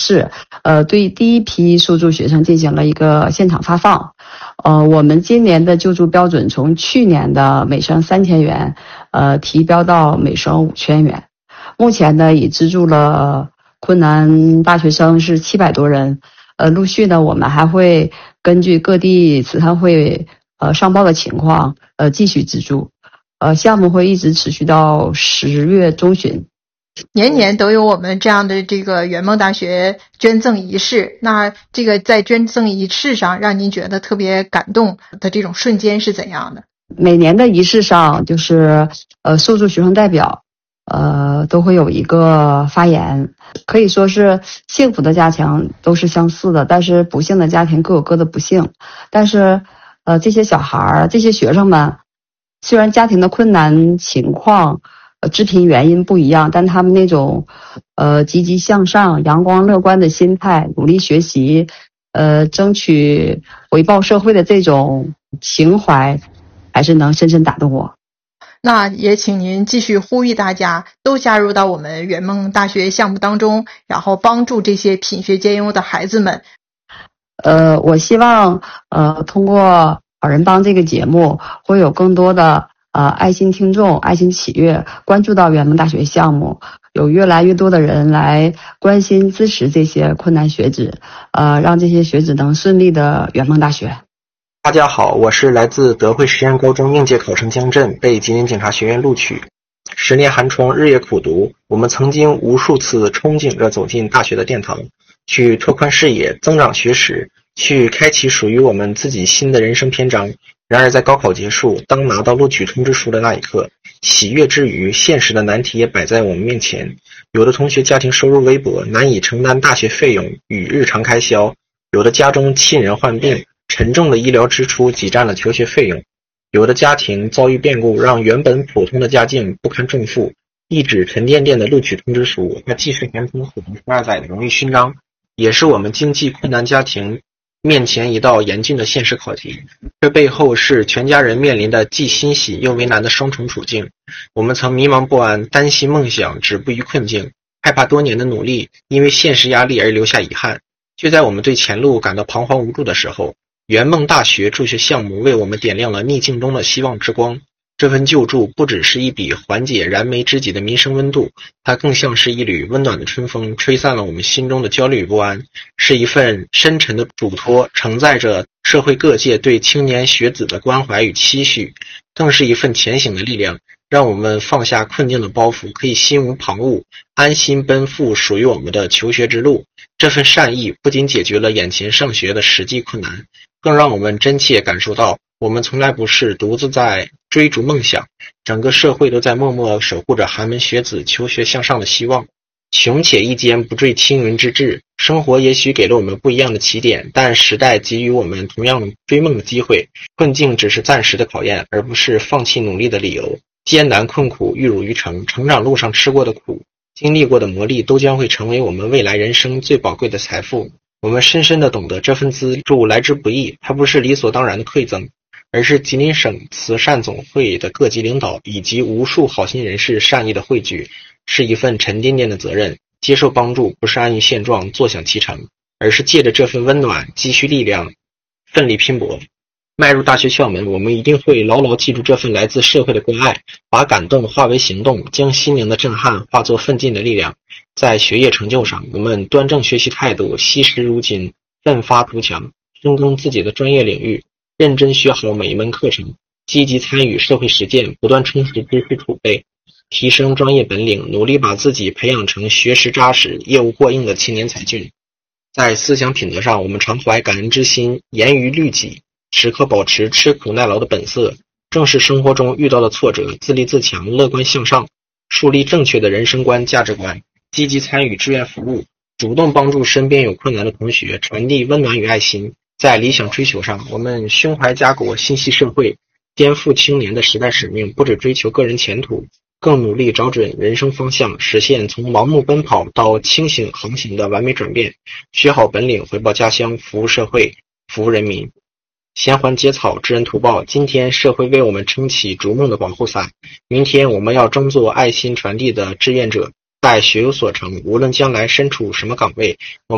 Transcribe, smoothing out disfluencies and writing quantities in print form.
试，对第一批受助学生进行了一个现场发放。我们今年的救助标准从去年的每生3000元，提标到每生5000元。目前呢，已资助了困难大学生是700多人。陆续呢，我们还会根据各地慈善会上报的情况，继续资助。项目会一直持续到10月中旬。 年年都有我们这样的这个圆梦大学捐赠仪式，那这个在捐赠仪式上让您觉得特别感动的这种瞬间是怎样的？ 每年的仪式上，就是受助学生代表都会有一个发言，可以说是幸福的家庭都是相似的，但是不幸的家庭各有各的不幸。但是这些小孩这些学生们，虽然家庭的困难情况致贫原因不一样，但他们那种积极向上、阳光乐观的心态，努力学习，争取回报社会的这种情怀，还是能深深打动我。 那也请您继续呼吁大家都加入到我们圆梦大学项目当中，然后帮助这些品学兼优的孩子们。 我希望通过好人帮这个节目，会有更多的爱心听众、爱心企业关注到圆梦大学项目，有越来越多的人来关心支持这些困难学子，让这些学子能顺利的圆梦大学。 大家好，我是来自德惠实验高中应届考生江震，被吉林警察学院录取。10年寒窗，日夜苦读，我们曾经无数次憧憬着走进大学的殿堂，去拓宽视野，增长学识，去开启属于我们自己新的人生篇章。然而在高考结束，当拿到录取通知书的那一刻，喜悦之余，现实的难题也摆在我们面前。有的同学家庭收入微薄，难以承担大学费用与日常开销；有的家中亲人患病，沉重的医疗支出挤占了求学费用；有的家庭遭遇变故，让原本普通的家境不堪重负。一纸沉甸甸的录取通知书，它既是填充死亡12载的荣誉勋章，也是我们经济困难家庭面前一道严峻的现实考题。这背后是全家人面临的既欣喜又为难的双重处境。我们曾迷茫不安，担心梦想止步于困境，害怕多年的努力因为现实压力而留下遗憾。就在我们对前路感到彷徨无助的时候，圆梦大学助学项目为我们点亮了逆境中的希望之光。这份救助不只是一笔缓解燃眉之急的民生温度，它更像是一缕温暖的春风，吹散了我们心中的焦虑与不安，是一份深沉的嘱托，承载着社会各界对青年学子的关怀与期许，更是一份前行的力量，让我们放下困境的包袱，可以心无旁骛，安心奔赴属于我们的求学之路。这份善意不仅解决了眼前上学的实际困难，更让我们真切感受到我们从来不是独自在追逐梦想，整个社会都在默默守护着寒门学子求学向上的希望。穷且益坚，不坠青云之志。生活也许给了我们不一样的起点，但时代给予我们同样追梦的机会。困境只是暂时的考验，而不是放弃努力的理由。艰难困苦玉汝于成，成长路上吃过的苦，经历过的磨砺，都将会成为我们未来人生最宝贵的财富。我们深深地懂得这份资助来之不易，它不是理所当然的馈赠，而是吉林省慈善总会的各级领导以及无数好心人士善意的汇聚，是一份沉甸甸的责任。接受帮助不是安于现状坐享其成，而是借着这份温暖积蓄力量，奋力拼搏。迈入大学校门，我们一定会牢牢记住这份来自社会的关爱，把感动化为行动，将心灵的震撼化作奋进的力量。在学业成就上，我们端正学习态度，惜时如金，奋发图强，深耕自己的专业领域，认真学好每一门课程，积极参与社会实践，不断充实知识储备，提升专业本领，努力把自己培养成学识扎实、业务过硬的青年才俊。在思想品德上，我们常怀感恩之心，严于律己，时刻保持吃苦耐劳的本色，正视生活中遇到的挫折，自立自强，乐观向上，树立正确的人生观、价值观，积极参与志愿服务，主动帮助身边有困难的同学，传递温暖与爱心。在理想追求上，我们胸怀家国，心系社会，肩负青年的时代使命，不只追求个人前途，更努力找准人生方向，实现从盲目奔跑到清醒航行的完美转变。学好本领，回报家乡，服务社会，服务人民。闲还节草，知恩图报。今天社会为我们撑起逐梦的保护伞，明天我们要争做爱心传递的志愿者，在学有所成，无论将来身处什么岗位，我们